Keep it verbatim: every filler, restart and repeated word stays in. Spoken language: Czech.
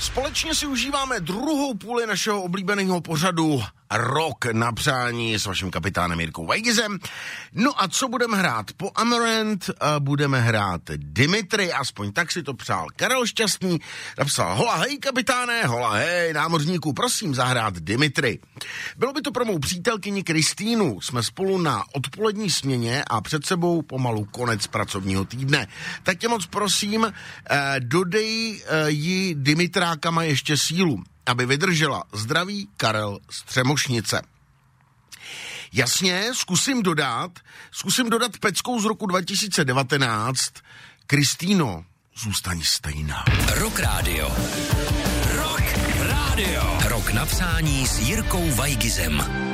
Společně si užíváme druhou půli našeho oblíbeného pořadu Rok na přání s vaším kapitánem Jirkou Vajgizem. No a co budeme hrát? Po Amarant budeme hrát Dimitri, aspoň tak si to přál Karel Šťastný. Napsal: hola hej kapitáne, hola hej námořníku, prosím zahrát Dimitri. Bylo by to pro mou přítelkyni Kristýnu. Jsme spolu na odpolední směně a před sebou pomalu konec pracovního týdne. Tak tě moc prosím, eh, dodej eh, jí Dimitrákama ještě sílu, aby vydržela. Zdraví, Karel z Třemošnice. Jasně, zkusím dodat, zkusím dodat peckou z roku dva tisíce devatenáct. Kristýno, zůstaň stejná. Rock Radio. Rock Radio. Rok na přání s Jirkou Vajgizem.